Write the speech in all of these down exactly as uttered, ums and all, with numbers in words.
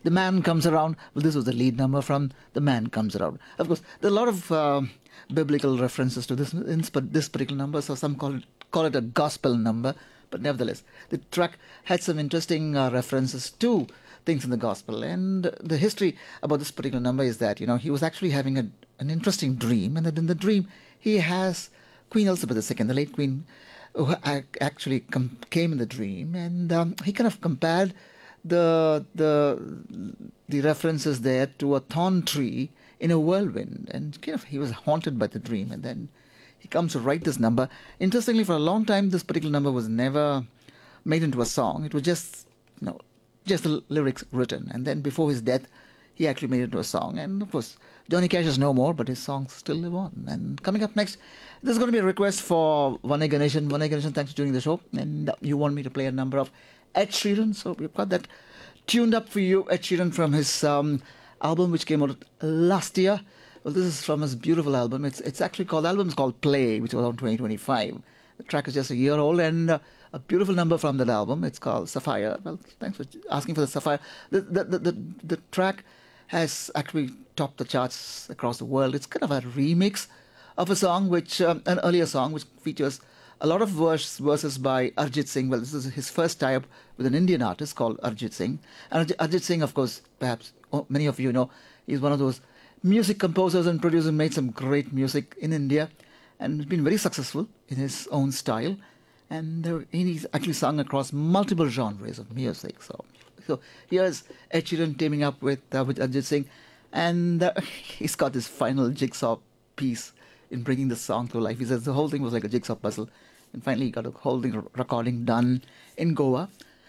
The Man Comes Around. Well, this was the lead number from The Man Comes Around. Of course, there are a lot of uh, biblical references to this in this particular number, so some call it, call it a gospel number. But nevertheless, the track had some interesting uh, references to things in the gospel. And the history about this particular number is that, you know, he was actually having a, an interesting dream. And that in the dream, he has Queen Elizabeth the Second, the late Queen, who actually com- came in the dream. And um, he kind of compared the, the, the references there to a thorn tree in a whirlwind. And kind of he was haunted by the dream. And then he comes to write this number. Interestingly, for a long time, this particular number was never made into a song. It was just, you know, just the lyrics written. And then before his death, he actually made it into a song. And of course, Johnny Cash is no more, but his songs still live on. And coming up next, there's going to be a request for Vanay Ganeshan. Vanay Ganeshan, thanks for joining the show. And you want me to play a number of Ed Sheeran. So we've got that tuned up for you. Ed Sheeran from his um, album, which came out last year. Well, this is from his beautiful album. It's it's actually called, the album's called Play, which was on twenty twenty-five. The track is just a year old, and uh, a beautiful number from that album. It's called Sapphire. Well, thanks for asking for the Sapphire. The, the, the, the, the track has actually topped the charts across the world. It's kind of a remix of a song, which um, an earlier song, which features a lot of verse, verses by Arjit Singh. Well, this is his first tie-up with an Indian artist called Arjit Singh. And Arjit Singh, of course, perhaps many of you know, he's one of those music composers and producers, made some great music in India and has been very successful in his own style. And uh, he's actually sung across multiple genres of music. So, so here's Ed Sheeran teaming up with, uh, with Arjit Singh. And uh, he's got this final jigsaw piece in bringing the song to life. He says the whole thing was like a jigsaw puzzle. And finally he got a whole thing recording done in Goa.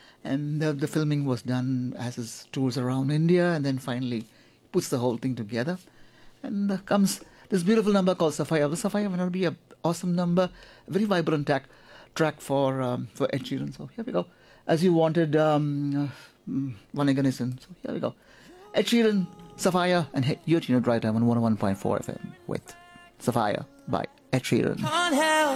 And uh, the filming was done as his tours around India. And then finally puts the whole thing together. And uh, comes this beautiful number called Sapphire. The Sapphire will be an awesome number, a very vibrant track, track for um, for Ed Sheeran. So here we go. As you wanted, um, uh, Vanay Ganeshan. So here we go. Ed Sheeran, Sapphire, and hey, you're tuned right time on one oh one point four F M with Sapphire by Ed Sheeran.